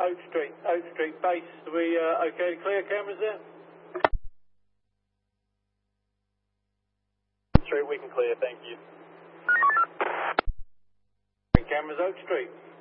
Oak Street base. Are we okay to clear cameras there? Street, we can clear, thank you. Cameras Oak Street.